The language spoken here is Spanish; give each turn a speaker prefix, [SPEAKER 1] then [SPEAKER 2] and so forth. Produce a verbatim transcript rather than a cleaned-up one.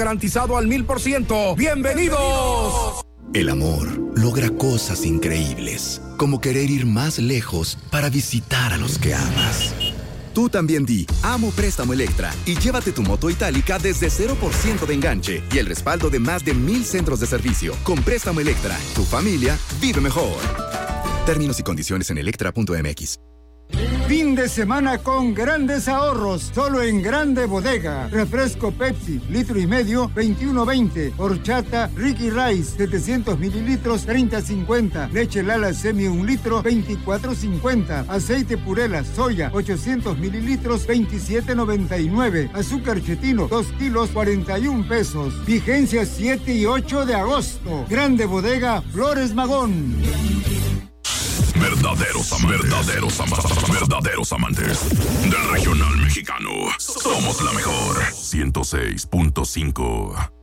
[SPEAKER 1] Garantizado al mil por ciento. ¡Bienvenidos!
[SPEAKER 2] El amor logra cosas increíbles, como querer ir más lejos para visitar a los que amas. Tú también di Amo Préstamo Electra y llévate tu moto itálica desde cero por ciento de enganche y el respaldo de más de mil centros de servicio. Con Préstamo Electra, tu familia vive mejor. Términos y condiciones en electra punto m x.
[SPEAKER 3] Fin de semana con grandes ahorros, solo en Grande Bodega. Refresco Pepsi, litro y medio, veintiuno veinte. Horchata Ricky Rice, setecientos mililitros, treinta cincuenta. Leche Lala Semi, un litro, veinticuatro cincuenta. Aceite Purela Soya, ochocientos mililitros, veintisiete noventa y nueve. Azúcar Chetino, dos kilos, cuarenta y un pesos. Vigencia siete y ocho de agosto. Grande Bodega, Flores Magón.
[SPEAKER 4] Verdaderos amantes, verdaderos amantes, verdaderos amantes del regional mexicano. Somos la mejor. ciento seis punto cinco.